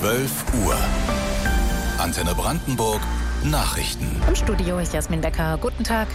12 Uhr. Antenne Brandenburg Nachrichten. Im Studio ist Jasmin Becker. Guten Tag.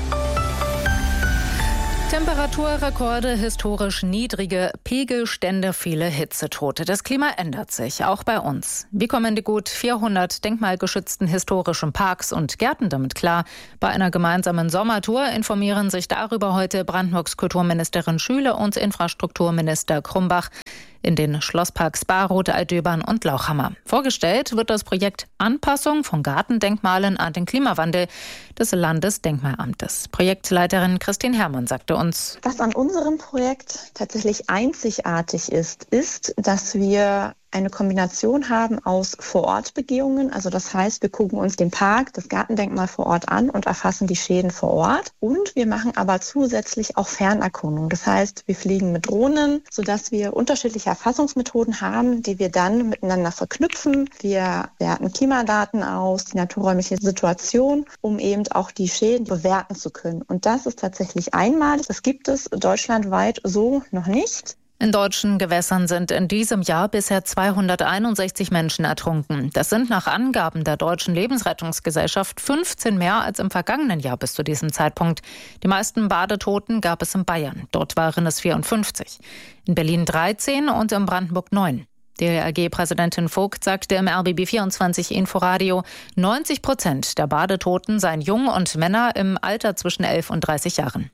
Temperaturrekorde, historisch niedrige Pegelstände, viele Hitzetote. Das Klima ändert sich, auch bei uns. Wie kommen die gut 400 denkmalgeschützten historischen Parks und Gärten damit klar? Bei einer gemeinsamen Sommertour informieren sich darüber heute Brandenburgs Kulturministerin Schüle und Infrastrukturminister Krumbach in den Schlossparks Baroth, Altdöbern und Lauchhammer. Vorgestellt wird das Projekt Anpassung von Gartendenkmalen an den Klimawandel des Landesdenkmalamtes. Projektleiterin Christine Herrmann sagte uns: Was an unserem Projekt tatsächlich einzigartig ist, dass wir eine Kombination haben aus Vorortbegehungen. Also das heißt, wir gucken uns den Park, das Gartendenkmal vor Ort an und erfassen die Schäden vor Ort. Und wir machen aber zusätzlich auch Fernerkundung. Das heißt, wir fliegen mit Drohnen, sodass wir unterschiedliche Erfassungsmethoden haben, die wir dann miteinander verknüpfen. Wir werten Klimadaten aus, die naturräumliche Situation, um eben auch die Schäden bewerten zu können. Und das ist tatsächlich einmalig. Das gibt es deutschlandweit so noch nicht. In deutschen Gewässern sind in diesem Jahr bisher 261 Menschen ertrunken. Das sind nach Angaben der Deutschen Lebensrettungsgesellschaft 15 mehr als im vergangenen Jahr bis zu diesem Zeitpunkt. Die meisten Badetoten gab es in Bayern. Dort waren es 54. In Berlin 13 und in Brandenburg 9. DLRG-Präsidentin Vogt sagte im RBB24 Inforadio, 90% der Badetoten seien Jung und Männer im Alter zwischen 11 und 30 Jahren.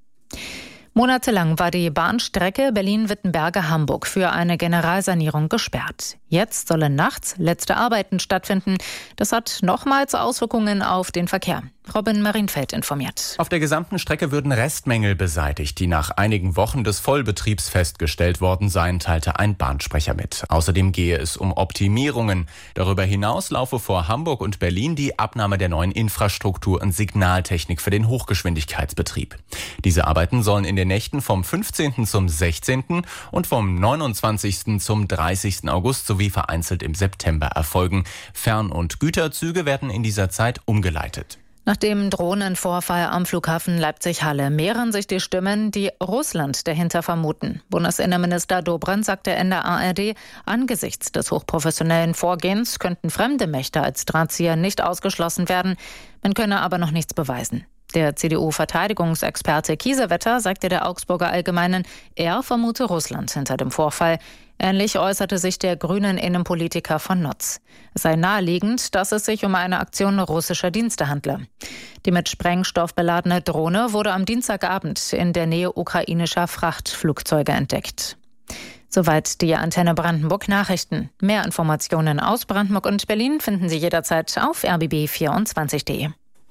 Monatelang war die Bahnstrecke Berlin-Wittenberge-Hamburg für eine Generalsanierung gesperrt. Jetzt sollen nachts letzte Arbeiten stattfinden. Das hat nochmals Auswirkungen auf den Verkehr. Robin Marienfeld informiert. Auf der gesamten Strecke würden Restmängel beseitigt, die nach einigen Wochen des Vollbetriebs festgestellt worden seien, teilte ein Bahnsprecher mit. Außerdem gehe es um Optimierungen. Darüber hinaus laufe vor Hamburg und Berlin die Abnahme der neuen Infrastruktur und Signaltechnik für den Hochgeschwindigkeitsbetrieb. Diese Arbeiten sollen in den Nächten vom 15. zum 16. und vom 29. zum 30. August sowie vereinzelt im September erfolgen. Fern- und Güterzüge werden in dieser Zeit umgeleitet. Nach dem Drohnenvorfall am Flughafen Leipzig-Halle mehren sich die Stimmen, die Russland dahinter vermuten. Bundesinnenminister Dobrindt sagte in der ARD, angesichts des hochprofessionellen Vorgehens könnten fremde Mächte als Drahtzieher nicht ausgeschlossen werden. Man könne aber noch nichts beweisen. Der CDU-Verteidigungsexperte Kiesewetter sagte der Augsburger Allgemeinen, er vermute Russland hinter dem Vorfall. Ähnlich äußerte sich der grünen Innenpolitiker von Notz. Es sei naheliegend, dass es sich um eine Aktion russischer Dienste handle. Die mit Sprengstoff beladene Drohne wurde am Dienstagabend in der Nähe ukrainischer Frachtflugzeuge entdeckt. Soweit die Antenne Brandenburg Nachrichten. Mehr Informationen aus Brandenburg und Berlin finden Sie jederzeit auf rbb24.de.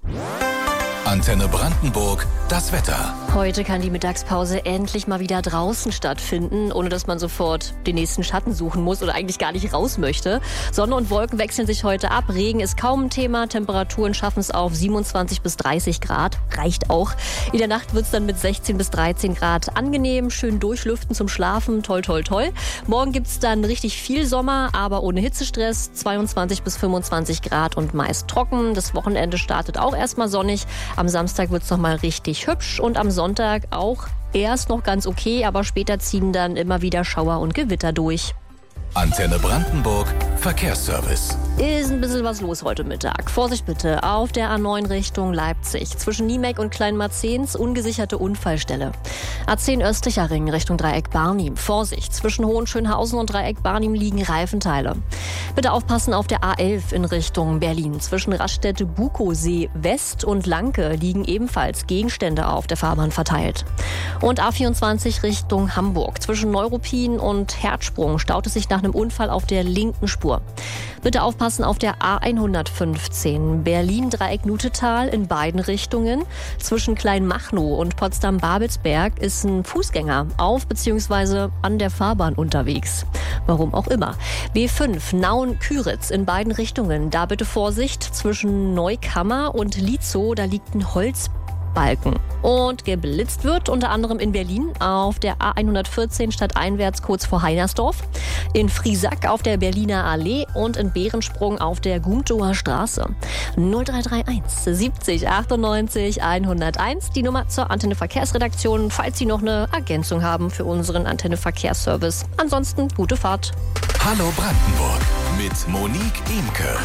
Antenne Brandenburg, das Wetter. Heute kann die Mittagspause endlich mal wieder draußen stattfinden, ohne dass man sofort den nächsten Schatten suchen muss oder eigentlich gar nicht raus möchte. Sonne und Wolken wechseln sich heute ab. Regen ist kaum ein Thema. Temperaturen schaffen es auf 27 bis 30 Grad. Reicht auch. In der Nacht wird es dann mit 16 bis 13 Grad angenehm. Schön durchlüften zum Schlafen. Toll, toll, toll. Morgen gibt es dann richtig viel Sommer, aber ohne Hitzestress. 22 bis 25 Grad und meist trocken. Das Wochenende startet auch erstmal sonnig. Am Samstag wird es nochmal richtig hübsch und am Sonntag auch erst noch ganz okay, aber später ziehen dann immer wieder Schauer und Gewitter durch. Antenne Brandenburg Verkehrsservice. Ist ein bisschen was los heute Mittag. Vorsicht bitte, auf der A9 Richtung Leipzig. Zwischen Niemek und Kleinmarzens ungesicherte Unfallstelle. A10 östlicher Ring Richtung Dreieck Barnim. Vorsicht, zwischen Hohenschönhausen und Dreieck Barnim liegen Reifenteile. Bitte aufpassen auf der A11 in Richtung Berlin. Zwischen Raststätte Bukowsee West und Lanke liegen ebenfalls Gegenstände auf der Fahrbahn verteilt. Und A24 Richtung Hamburg. Zwischen Neuruppin und Herzsprung staut es sich nach einem Unfall auf der linken Spur. Bitte aufpassen auf der A115 Berlin-Dreieck-Nutetal in beiden Richtungen. Zwischen Kleinmachnow und Potsdam-Babelsberg ist ein Fußgänger auf bzw. an der Fahrbahn unterwegs. Warum auch immer. B5 Nauen-Küritz in beiden Richtungen. Da bitte Vorsicht. Zwischen Neukammer und Lietzow, da liegt ein Holzbalken. Und geblitzt wird unter anderem in Berlin auf der A114 stadteinwärts kurz vor Heinersdorf, in Friesack auf der Berliner Allee und in Behrensprung auf der Gumtower Straße. 0331 70 98 101, die Nummer zur Antenne Verkehrsredaktion, falls Sie noch eine Ergänzung haben für unseren Antenne Verkehrsservice. Ansonsten gute Fahrt. Hallo Brandenburg mit Monique Imke.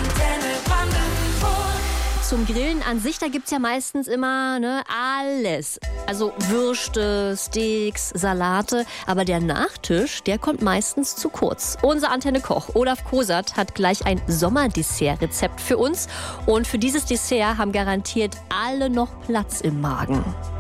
Zum Grillen an sich, da gibt's ja meistens immer alles. Also Würste, Steaks, Salate. Aber der Nachtisch, der kommt meistens zu kurz. Unser Antenne-Koch Olaf Kosert hat gleich ein Sommerdessert-Rezept für uns. Und für dieses Dessert haben garantiert alle noch Platz im Magen.